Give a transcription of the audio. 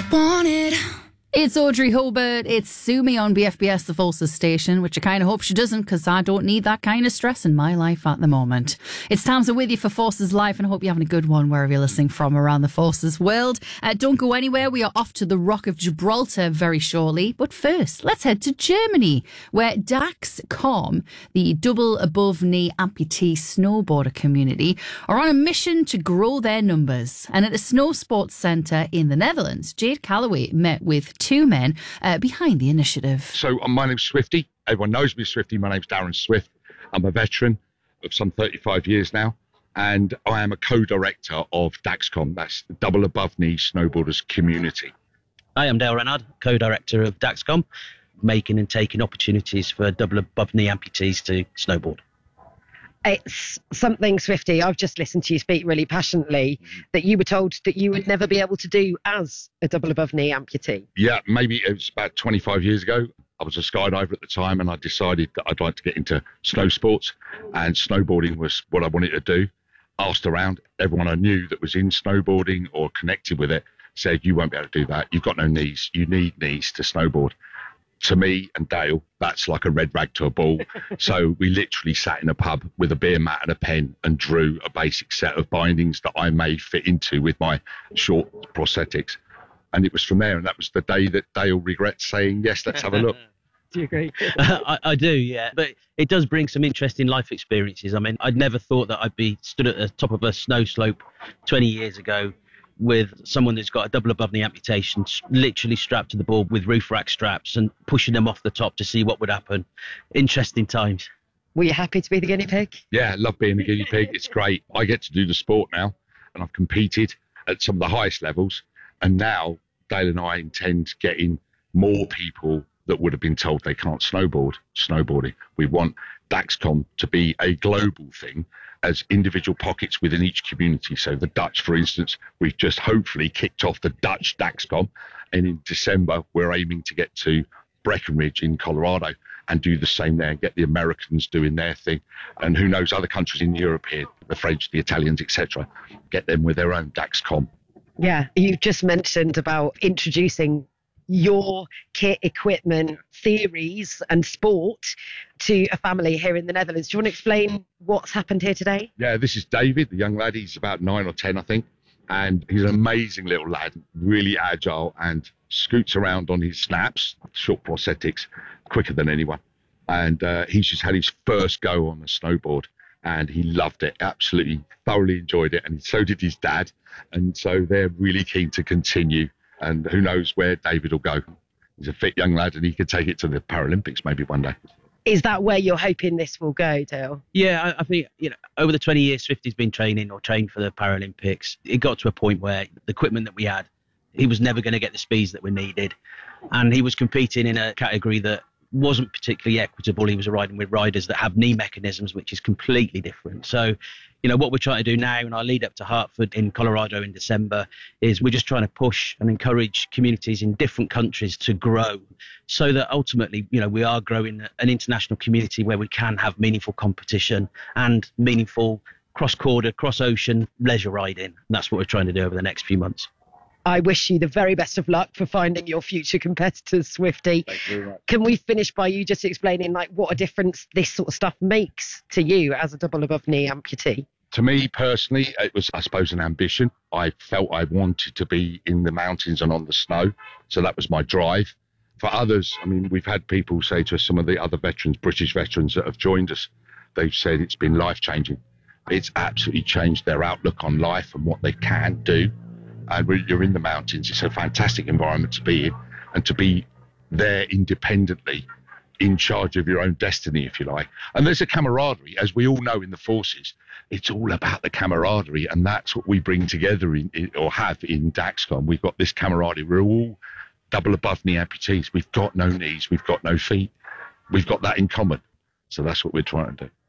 Want it. It's Audrey Hobart. It's Sue Me on BFBS, the Forces station, which I kind of hope she doesn't, because I don't need that kind of stress in my life at the moment. It's Tamsin with you for Forces Life, and I hope you're having a good one wherever you're listening from around the Forces world. Don't go anywhere. We are off to the Rock of Gibraltar very shortly. But first, let's head to Germany, where Dachs.com, the double above knee amputee snowboarder community, are on a mission to grow their numbers. And at a snow sports centre in the Netherlands, Jade Calloway met with two men behind the initiative. So my name's Swifty. Everyone knows me as Swifty. My name's Darren Swift. I'm a veteran of some 35 years now, and I am a co-director of Dachs.com. That's the double above knee snowboarders community. Hi, I'm Dale Renard, co-director of Dachs.com, making and taking opportunities for double above knee amputees to snowboard. It's something, Swifty, I've just listened to you speak really passionately, that you were told that you would never be able to do as a double above knee amputee. Yeah, maybe it was about 25 years ago. I was a skydiver at the time, and I decided that I'd like to get into snow sports, and snowboarding was what I wanted to do. Asked around, everyone I knew that was in snowboarding or connected with it said, you won't be able to do that. You've got no knees. You need knees to snowboard. To me and Dale, that's like a red rag to a bull. So we literally sat in a pub with a beer mat and a pen and drew a basic set of bindings that I may fit into with my short prosthetics. And it was from there. And that was the day that Dale regrets saying, yes, let's have a look. Do you agree? I do, yeah. But it does bring some interesting life experiences. I mean, I'd never thought that I'd be stood at the top of a snow slope 20 years ago with someone that's got a double above knee amputation, literally strapped to the board with roof rack straps and pushing them off the top to see what would happen. Interesting times. Were you happy to be the guinea pig? Yeah, I love being a guinea pig. It's great. I get to do the sport now, and I've competed at some of the highest levels. And now Dale and I intend getting more people that would have been told they can't snowboarding. We want Dachs.com to be a global thing, as individual pockets within each community. So the Dutch, for instance, we've just hopefully kicked off the Dutch Dachs.com, and in December we're aiming to get to Breckenridge in Colorado and do the same there, and get the Americans doing their thing, and who knows, other countries in Europe here, the French, the Italians, etc., get them with their own Dachs.com. Yeah, you just mentioned about introducing your kit, equipment, theories and sport to a family here in the Netherlands. Do you want to explain what's happened here today? Yeah, this is David, the young lad. He's about 9 or 10, I think. And he's an amazing little lad, really agile, and scoots around on his snaps, short prosthetics, quicker than anyone. And he's just had his first go on the snowboard, and he loved it, absolutely thoroughly enjoyed it. And so did his dad. And so they're really keen to continue. And who knows where David will go. He's a fit young lad, and he could take it to the Paralympics maybe one day. Is that where you're hoping this will go, Dale? Yeah, I think, over the 20 years Swifty's been trained for the Paralympics, it got to a point where the equipment that we had, he was never going to get the speeds that were needed. And he was competing in a category that wasn't particularly equitable. He was riding with riders that have knee mechanisms, which is completely different. So, what we're trying to do now, and our lead up to Hartford in Colorado in December, is we're just trying to push and encourage communities in different countries to grow, so that ultimately, we are growing an international community where we can have meaningful competition and meaningful cross-border, cross-ocean leisure riding. And that's what we're trying to do over the next few months. I wish you the very best of luck for finding your future competitors, Swifty. Thank you very much. Can we finish by you just explaining what a difference this sort of stuff makes to you as a double above knee amputee? To me personally, it was, I suppose, an ambition. I felt I wanted to be in the mountains and on the snow. So that was my drive. For others, we've had people say to us, some of the other veterans, British veterans that have joined us, they've said it's been life-changing. It's absolutely changed their outlook on life and what they can do. And when you're in the mountains, it's a fantastic environment to be in, and to be there independently, in charge of your own destiny, if you like. And there's a camaraderie, as we all know in the forces. It's all about the camaraderie, and that's what we bring together or have in Dachs.com. We've got this camaraderie. We're all double above knee amputees. We've got no knees. We've got no feet. We've got that in common. So that's what we're trying to do.